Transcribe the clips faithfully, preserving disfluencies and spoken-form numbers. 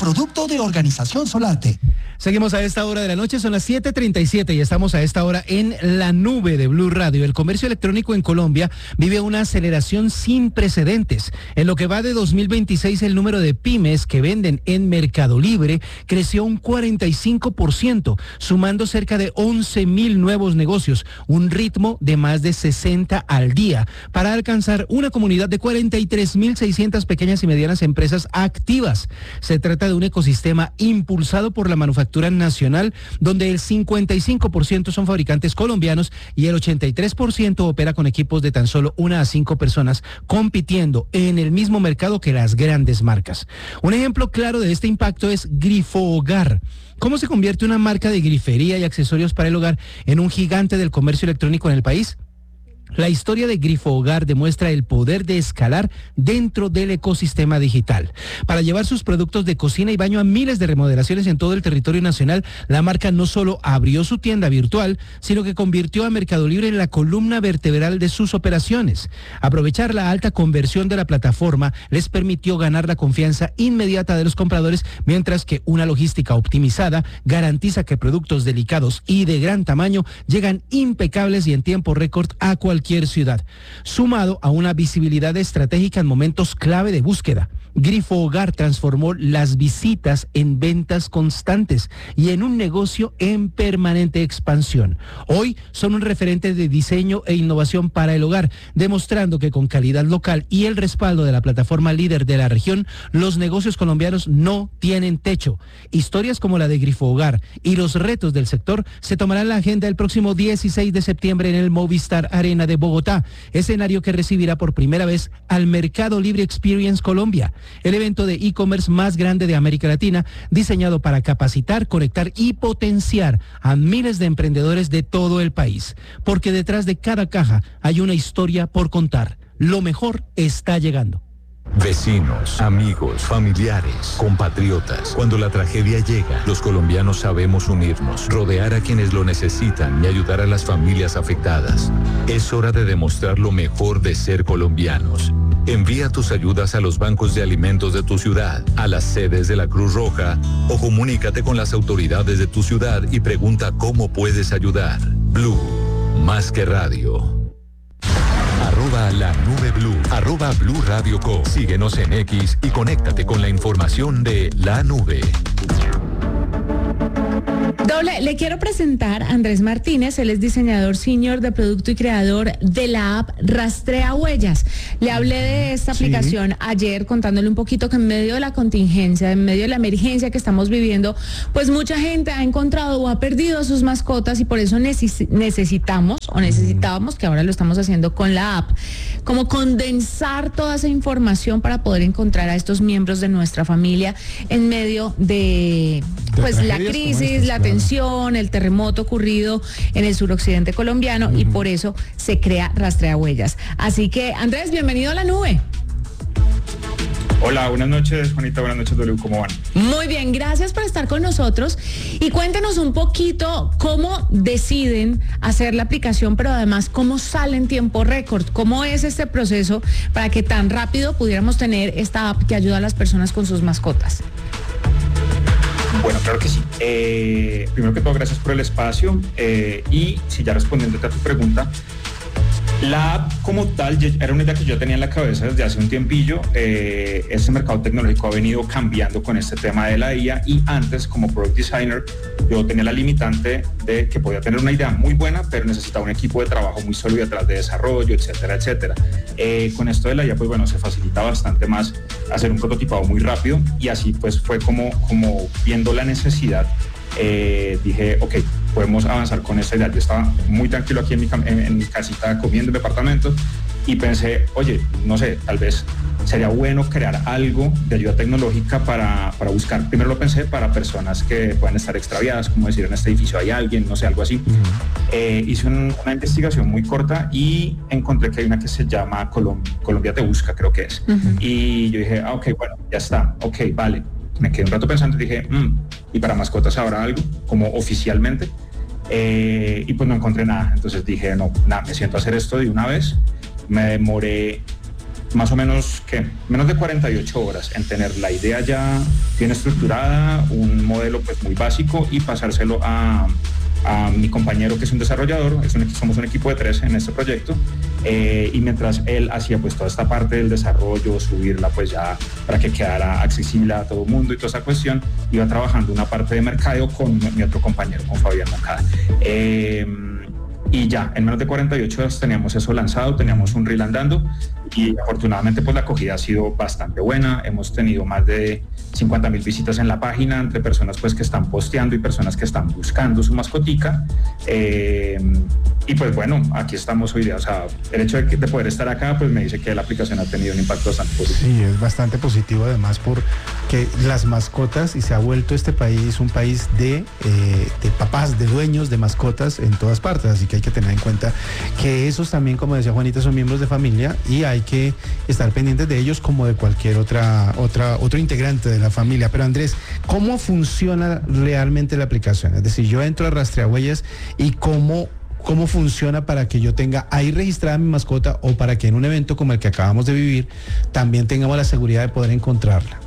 producto de Organización Solarte. Seguimos a esta hora de la noche, son las siete treinta y siete y estamos a esta hora en la nube de Blue Radio. El comercio electrónico en Colombia vive una aceleración sin precedentes. En lo que va de dos mil veintiséis, el número de pymes que venden en Mercado Libre creció un cuarenta y cinco por ciento, sumando cerca de once mil nuevos negocios, un ritmo de más de sesenta al día, para alcanzar una comunidad de cuarenta y tres mil seiscientas pequeñas y medianas empresas activas. Se trata de un ecosistema impulsado por la manufactura nacional, donde el cincuenta y cinco por ciento son fabricantes colombianos y el ochenta y tres por ciento opera con equipos de tan solo una a cinco personas, compitiendo en el mismo mercado que las grandes marcas. Un ejemplo claro de este impacto es Grifo Hogar. ¿Cómo se convierte una marca de grifería y accesorios para el hogar en un gigante del comercio electrónico en el país? La historia de Grifo Hogar demuestra el poder de escalar dentro del ecosistema digital. Para llevar sus productos de cocina y baño a miles de remodelaciones en todo el territorio nacional, la marca no solo abrió su tienda virtual, sino que convirtió a Mercado Libre en la columna vertebral de sus operaciones. Aprovechar la alta conversión de la plataforma les permitió ganar la confianza inmediata de los compradores, mientras que una logística optimizada garantiza que productos delicados y de gran tamaño llegan impecables y en tiempo récord a cualquier cualquier ciudad, sumado a una visibilidad estratégica en momentos clave de búsqueda. Grifo Hogar transformó las visitas en ventas constantes y en un negocio en permanente expansión. Hoy son un referente de diseño e innovación para el hogar, demostrando que con calidad local y el respaldo de la plataforma líder de la región, los negocios colombianos no tienen techo. Historias como la de Grifo Hogar y los retos del sector se tomarán la agenda el próximo dieciséis de septiembre en el Movistar Arena de Bogotá, escenario que recibirá por primera vez al Mercado Libre Experience Colombia, el evento de e-commerce más grande de América Latina, diseñado para capacitar, conectar y potenciar a miles de emprendedores de todo el país. Porque detrás de cada caja hay una historia por contar. Lo mejor está llegando. Vecinos, amigos, familiares, compatriotas. Cuando la tragedia llega, los colombianos sabemos unirnos, rodear a quienes lo necesitan y ayudar a las familias afectadas. Es hora de demostrar lo mejor de ser colombianos. Envía tus ayudas a los bancos de alimentos de tu ciudad, a las sedes de la Cruz Roja o comunícate con las autoridades de tu ciudad y pregunta cómo puedes ayudar. Blue, más que radio. Arroba la nube Blue, arroba Blue Radio Co. Síguenos en X y conéctate con la información de la nube. Doble, le quiero presentar a Andrés Martínez, él es diseñador senior de producto y creador de la app Rastrea Huellas. Le hablé de esta sí. aplicación ayer contándole un poquito que en medio de la contingencia, en medio de la emergencia que estamos viviendo, pues mucha gente ha encontrado o ha perdido a sus mascotas y por eso neces- necesitamos o necesitábamos, que ahora lo estamos haciendo con la app, como condensar toda esa información para poder encontrar a estos miembros de nuestra familia en medio de, de pues la crisis, estas, la claro. tensión, el terremoto ocurrido en el suroccidente colombiano uh-huh. y por eso se crea Rastrea Huellas. Así que, Andrés, bienvenido a la nube. Hola, buenas noches, Juanita, buenas noches, W, ¿cómo van? Muy bien, gracias por estar con nosotros y cuéntenos un poquito cómo deciden hacer la aplicación, pero además cómo sale en tiempo récord, cómo es este proceso para que tan rápido pudiéramos tener esta app que ayuda a las personas con sus mascotas. Bueno, claro que sí. Eh, primero que todo, gracias por el espacio eh, y si ya respondiéndote a tu pregunta, la app como tal era una idea que yo tenía en la cabeza desde hace un tiempillo. Eh, este mercado tecnológico ha venido cambiando con este tema de la I A y antes como product designer yo tenía la limitante de que podía tener una idea muy buena pero necesitaba un equipo de trabajo muy sólido detrás de desarrollo, etcétera, etcétera. Eh, con esto de la I A pues bueno, se facilita bastante más hacer un prototipado muy rápido y así pues fue como, como viendo la necesidad. Eh, dije, ok, podemos avanzar con esta idea. Yo estaba muy tranquilo aquí en mi, en, en mi casita comiendo en departamento y pensé, oye, no sé, tal vez sería bueno crear algo de ayuda tecnológica para, para buscar, primero lo pensé para personas que puedan estar extraviadas, como decir, en este edificio hay alguien, no sé, algo así. Uh-huh. Eh, hice un, una investigación muy corta y encontré que hay una que se llama Colom- Colombia Te Busca, creo que es. Uh-huh. Y yo dije, ah, ok, bueno, ya está, ok, vale. Me quedé un rato pensando y dije, mmm, ¿y para mascotas habrá algo? Como oficialmente. Eh, y pues no encontré nada. Entonces dije, no, nada, me siento a hacer esto de una vez. Me demoré más o menos, ¿qué? Menos de cuarenta y ocho horas en tener la idea ya bien estructurada, un modelo pues muy básico y pasárselo a, a mi compañero que es un desarrollador. Es un, somos un equipo de tres en este proyecto, eh, y mientras él hacía pues toda esta parte del desarrollo, subirla pues ya para que quedara accesible a todo el mundo y toda esa cuestión, iba trabajando una parte de mercadeo con mi otro compañero, con Fabián Moncada. Eh, Y ya, en menos de cuarenta y ocho horas teníamos eso lanzado, teníamos un reel andando y afortunadamente pues la acogida ha sido bastante buena. Hemos tenido más de cincuenta mil visitas en la página, entre personas pues que están posteando y personas que están buscando su mascotica. Eh, y pues bueno, aquí estamos hoy día. O sea, el hecho de, que, de poder estar acá pues me dice que la aplicación ha tenido un impacto bastante positivo. Sí, es bastante positivo además porque las mascotas, y se ha vuelto este país un país de, eh, de papás, de dueños de mascotas en todas partes, así que hay que tener en cuenta que esos también, como decía Juanita, son miembros de familia y hay que estar pendientes de ellos como de cualquier otra, otra, otro integrante de la familia. Pero Andrés, ¿cómo funciona realmente la aplicación? Es decir, yo entro a Rastreahuellas y cómo cómo funciona para que yo tenga ahí registrada mi mascota o para que en un evento como el que acabamos de vivir también tengamos la seguridad de poder encontrarla.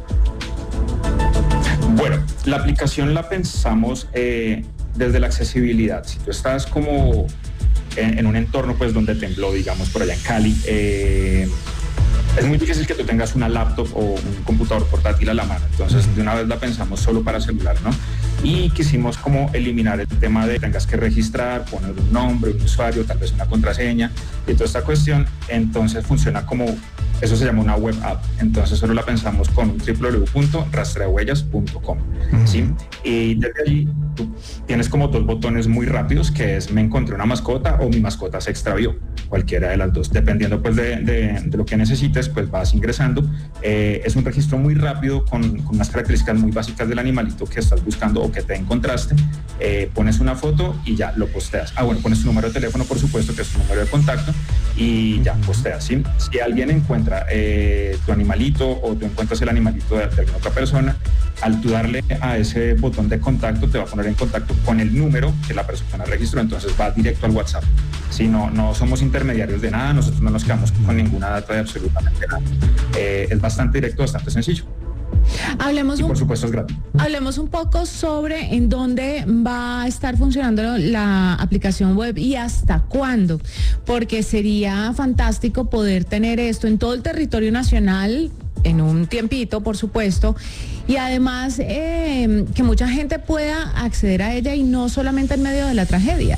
Bueno, la aplicación la pensamos eh, desde la accesibilidad. Si tú estás como en, en un entorno pues donde tembló, digamos por allá en Cali, eh, es muy difícil que tú tengas una laptop o un computador portátil a la mano. Entonces de una vez la pensamos solo para celular, ¿no? Y quisimos como eliminar el tema de tengas que registrar, poner un nombre, un usuario, tal vez una contraseña y toda esta cuestión. Entonces funciona como, eso se llama una web app. Entonces solo la pensamos con un doble u doble u doble u punto rastreahuellas punto com, uh-huh. ¿sí? Y desde allí tú tienes como dos botones muy rápidos, que es me encontré una mascota o mi mascota se extravió, cualquiera de las dos, dependiendo pues de, de, de lo que necesites, pues vas ingresando. Eh, es un registro muy rápido con, con unas características muy básicas del animalito que estás buscando o que te encontraste. Eh, pones una foto y ya lo posteas. Ah, bueno, pones tu número de teléfono, por supuesto, que es tu número de contacto, y ya posteas, ¿sí? Si alguien encuentra eh, tu animalito o tú encuentras el animalito de, de alguna otra persona, al tú darle a ese botón de contacto te va a poner en contacto con el número que la persona registró, entonces va directo al WhatsApp. Si no, no somos intermediarios de nada, nosotros no nos quedamos con ninguna data de absolutamente nada. Eh, es bastante directo, bastante sencillo. Hablemos y por un, supuesto es gratis. Hablemos un poco sobre en dónde va a estar funcionando la aplicación web y hasta cuándo, porque sería fantástico poder tener esto en todo el territorio nacional en un tiempito, por supuesto, y además eh, que mucha gente pueda acceder a ella y no solamente en medio de la tragedia.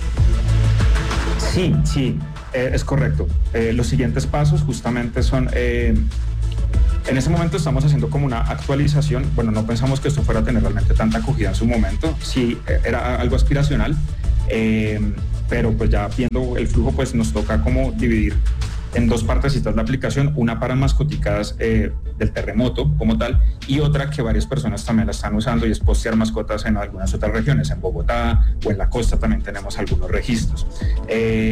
Sí, sí, eh, es correcto. Eh, los siguientes pasos justamente son... Eh, En ese momento estamos haciendo como una actualización. Bueno, no pensamos que esto fuera a tener realmente tanta acogida en su momento. Sí, era algo aspiracional, eh, pero pues ya viendo el flujo, pues nos toca como dividir en dos partecitas la aplicación, una para mascoticas eh, del terremoto como tal, y otra que varias personas también la están usando, y es postear mascotas en algunas otras regiones, en Bogotá o en la costa también tenemos algunos registros. Eh,